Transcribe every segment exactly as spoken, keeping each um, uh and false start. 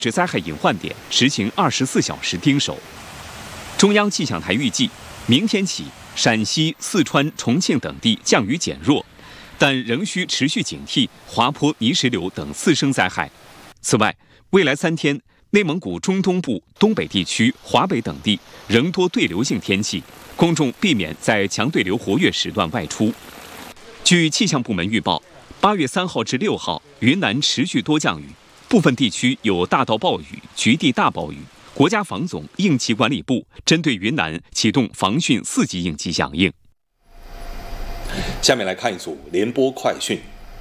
指灾害隐患点实行二十四小时盯守。中央气象台预计，明天起，陕西、四川、重庆等地降雨减弱，但仍需持续警惕滑坡、泥石流等次生灾害。此外，未来三天，内蒙古中东部、东北地区、华北等地仍多对流性天气，公众避免在强对流活跃时段外出。据气象部门预报，八月三号至六号，云南持续多降雨，部分地区有大到暴雨、局地大暴雨。国家防总应急管理部针对云南启动防汛四级应急响应。 下面来看一组联播快讯。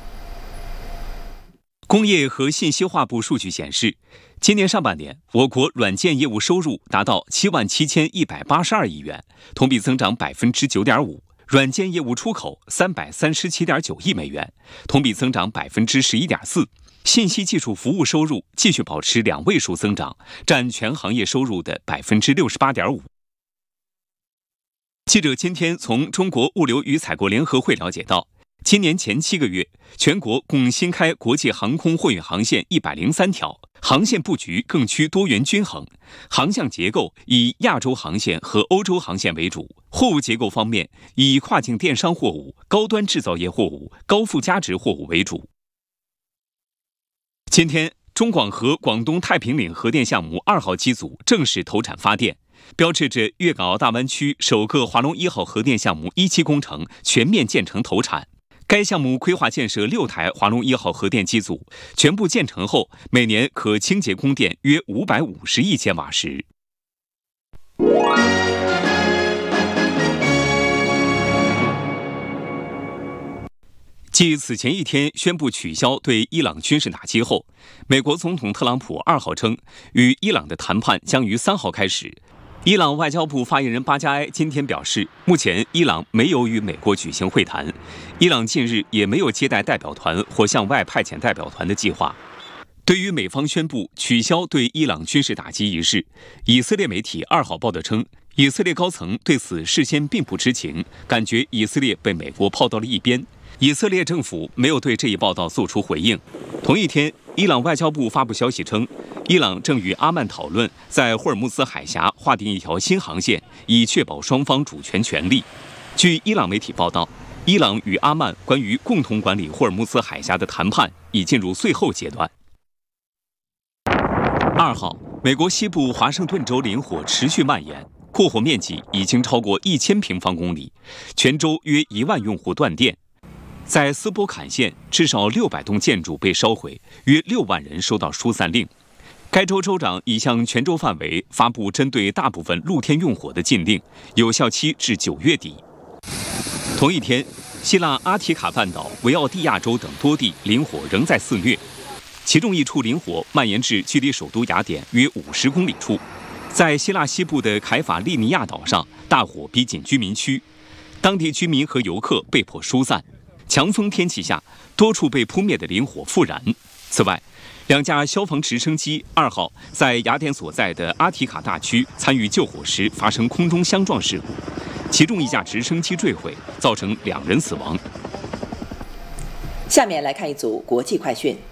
工业和信息化部数据显示，今年上半年，我国软件业务收入达到七万七千一百八十二亿元，同比增长百分之九点五。软件业务出口三百三十七点九亿美元，同比增长百分之十一点四。信息技术服务收入继续保持两位数增长，占全行业收入的百分之六十八点五。记者今天从中国物流与采购联合会了解到，今年前七个月，全国共新开国际航空货运航线一百零三条，航线布局更趋多元均衡，航向结构以亚洲航线和欧洲航线为主，货物结构方面以跨境电商货物、高端制造业货物、高附加值货物为主。今天，中广核广东太平岭核电项目二号机组正式投产发电，标志着粤港澳大湾区首个华龙一号核电项目一期工程全面建成投产。该项目规划建设六台华龙一号核电机组，全部建成后，每年可清洁供电约五百五十亿千瓦时。继此前一天宣布取消对伊朗军事打击后，美国总统特朗普二号称，与伊朗的谈判将于三号开始。伊朗外交部发言人巴加埃今天表示，目前伊朗没有与美国举行会谈，伊朗近日也没有接待代表团或向外派遣代表团的计划。对于美方宣布取消对伊朗军事打击一事，以色列媒体二号报道称，以色列高层对此事先并不知情，感觉以色列被美国抛到了一边。以色列政府没有对这一报道做出回应。同一天，伊朗外交部发布消息称，伊朗正与阿曼讨论在霍尔木兹海峡划定一条新航线，以确保双方主权权利。据伊朗媒体报道，伊朗与阿曼关于共同管理霍尔木兹海峡的谈判已进入最后阶段。二号，美国西部华盛顿州林火持续蔓延，扩火面积已经超过一千平方公里，全州约一万用户断电。在斯波坎县，至少六百栋建筑被烧毁，约六万人收到疏散令。该州州长已向全州范围发布针对大部分露天用火的禁令，有效期至九月底。同一天，希腊阿提卡半岛、维奥蒂亚州等多地林火仍在肆虐，其中一处林火蔓延至距离首都雅典约五十公里处。在希腊西部的凯法利尼亚岛上，大火逼近居民区，当地居民和游客被迫疏散。强风天气下，多处被扑灭的林火复燃。此外，两架消防直升机二号在雅典所在的阿提卡大区参与救火时发生空中相撞事故，其中一架直升机坠毁，造成两人死亡。 下面来看一组国际快讯。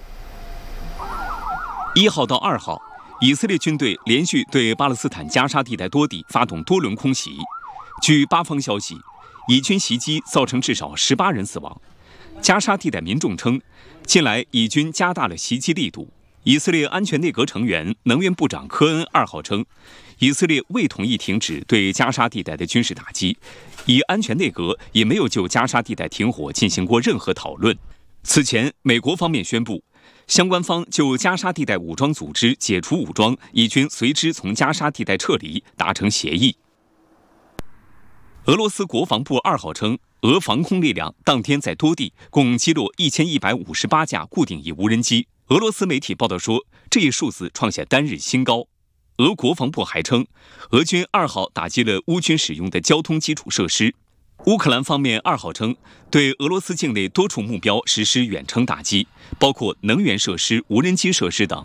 一号到二号，以色列军队连续对巴勒斯坦加沙地带多地发动多轮空袭。据巴方消息，以军袭击造成至少十八人死亡。加沙地带民众称，近来以军加大了袭击力度。以色列安全内阁成员、能源部长科恩二号称，以色列未同意停止对加沙地带的军事打击，以安全内阁也没有就加沙地带停火进行过任何讨论。此前，美国方面宣布，相关方就加沙地带武装组织解除武装，以军随之从加沙地带撤离达成协议。俄罗斯国防部二号称，俄防空力量当天在多地共击落一千一百五十八架固定翼无人机。俄罗斯媒体报道说，这一数字创下单日新高。俄国防部还称，俄军二号打击了乌军使用的交通基础设施。乌克兰方面二号称，对俄罗斯境内多处目标实施远程打击，包括能源设施、无人机设施等。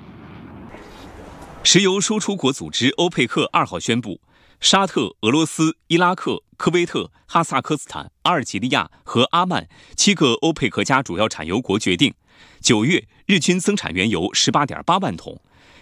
石油输出国组织欧佩克二号宣布，沙特、俄罗斯、伊拉克、科威特、哈萨克斯坦、阿尔及利亚和阿曼七个欧佩克加主要产油国决定，九月日均增产原油十八点八万桶，